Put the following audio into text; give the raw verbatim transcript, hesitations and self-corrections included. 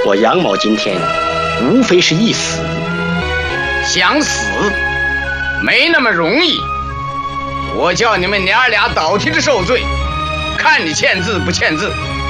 我杨某今天无非是一死， 想死没那么容易。我叫你们娘俩倒替着受罪，看你签字不签字。